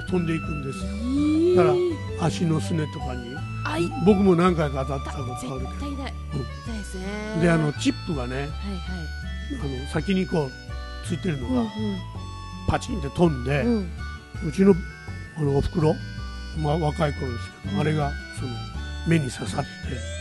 飛んでいくんですよ。だから足のすねとかに僕も何回か当たったことあるけど、 絶対痛いですね。 でチップがね、先にこうついてるのがパチンって飛んで、うちのおふくろ、若い頃ですけど、あれがその目に刺さって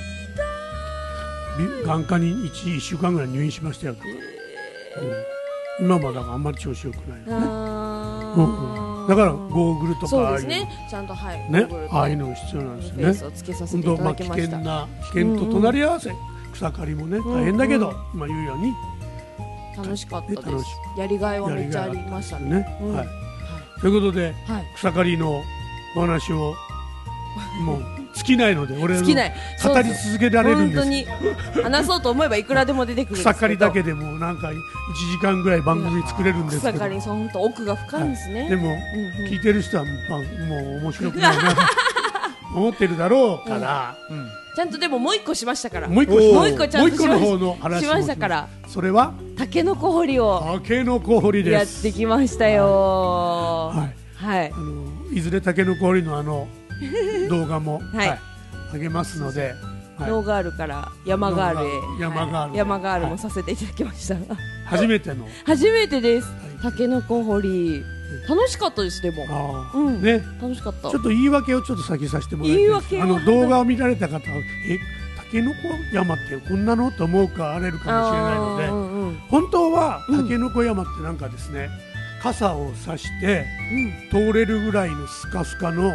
眼科に1週間ぐらい入院しましたよ。今もだからあんまり調子よくないよね。だからゴーグルとかそうですね、ちゃんとああいうのが必要なんですよね。 フェースをつけさせていただきました。 危険と隣り合わせ、草刈りもね大変だけど、今言うように楽しかったです。やりがいはめっちゃありましたね。 ということで草刈りのお話をもう尽きないので、俺語り続けられるんです。 本当に話そうと思えばいくらでも出てくるんですけど、 草刈りだけでもなんか1時間ぐらい番組作れるんですけど、 草刈り本当奥が深いんですね。 でも聞いてる人はもう面白くないなと思ってるだろうから、 ちゃんとでももう一個しましたから、 もう一個ちゃんとの方の話しましたから、 それはタケノコ掘りをやってきましたよ。いずれタケノコ掘りの動画もあげますので、 ノーガールから山ガールへ、山ガールもさせていただきました。 初めてです。タケノコ掘り楽しかったです。でもね、楽しかった。 ちょっと言い訳をちょっと先させてもらいます。動画を見られた方はタケノコ山ってこんなのと思うかあれるかもしれないので、本当はタケノコ山ってなんかですね、傘を差して通れるぐらいのスカスカの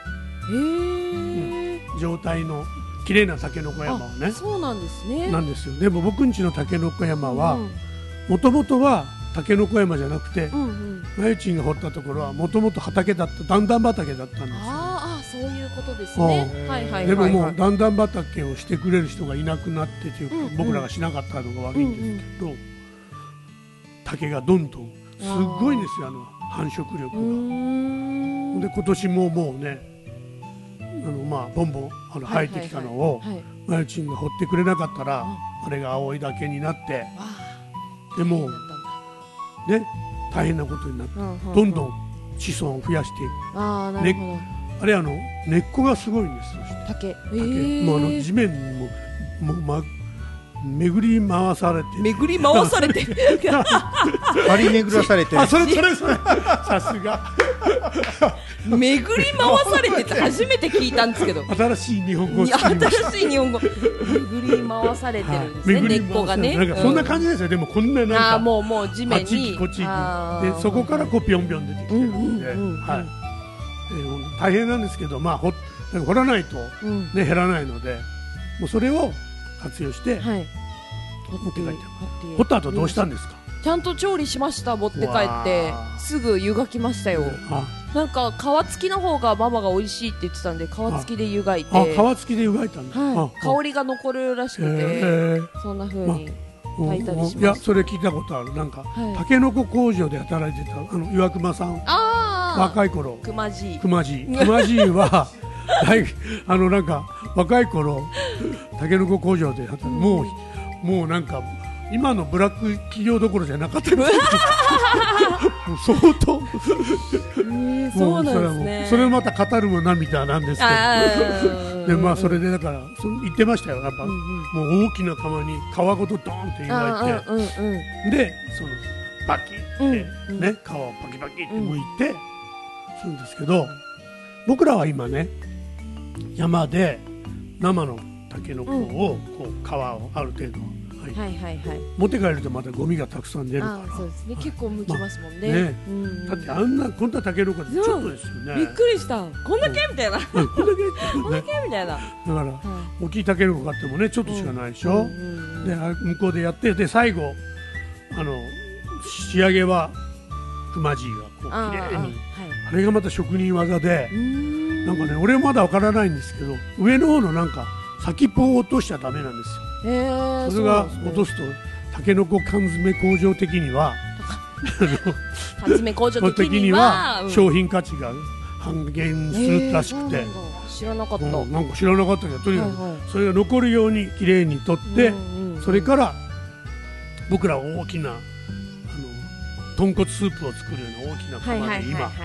状態の綺麗なタケノコ山をね、 そうなんですね。 なんですよ。でも僕ん家のタケノコ山はもともとはタケノコ山じゃなくて、まゆちんが掘ったところはもともと畑だった、段々畑だったんですよ。 そういうことですね。 でももう段々畑をしてくれる人がいなくなってというか、僕らがしなかったのが悪いんですけど、竹がどんどんすごいんですよ、繁殖力が。で今年ももうね、ボンボン生えてきたのをまゆちんが掘ってくれなかったら、あれが青いだけになって、でもね大変なことになって、どんどん子孫を増やしていく。あれ根っこがすごいんですよ。竹もう地面も巡り回されて張り巡らされて、 それさすが巡り回されてって初めて聞いたんですけど、 新しい日本語を作りました。 巡り回されてるんですね、根っこがね。 なんかそんな感じですよ。でもこんななんかもう地面にこっち行くで、そこからこうピョンピョン出てきてるんで、大変なんですけど、掘らないと減らないので、もうそれを活用して持って帰って。掘った後どうしたんですか？ ちゃんと調理しました。持って帰ってすぐ湯がきましたよ。なんか皮付きの方がママが美味しいって言ってたんで、皮付きで湯がいて。 皮付きで湯がいたんだ。 香りが残るらしくて、そんな風に炊いたりしました。 いや、それ聞いたことある。なんかタケノコ工場で働いてた岩隈さん、若い頃熊じはなんか若い頃タケノコ工場で働いて、もうなんか今のブラック企業どころじゃなかったんですよ。相当そうなんですね。 それまた語るも涙なんですけど、でそれでだから言ってましたよ。やっぱもう大きな釜に皮ごとドーンって湯がいて、でそのバキってね、皮をパキパキって剥いてするんですけど、僕らは今ね山で生のタケノコをこう皮をある程度持って帰るとまたゴミがたくさん出るから。 そうですね、結構剥きますもんね。 だってこんなタケノコってちょっとですよね。 びっくりした。こんだけみたいな。こんだけみたいな。だから大きいタケノコ買ってもねちょっとしかないでしょ。で向こうでやって、で最後仕上げは熊地がこう綺麗に、あれがまた職人技で、なんかね俺まだわからないんですけど、上の方のなんか先っぽを落としちゃダメなんですよ。それが落とすとタケノコ缶詰工場的には商品価値が半減するらしくて、 知らなかった。 なんか知らなかったけど、とにかくそれが残るようにきれいに取って、それから僕ら大きな豚骨スープを作るような大きな釜で今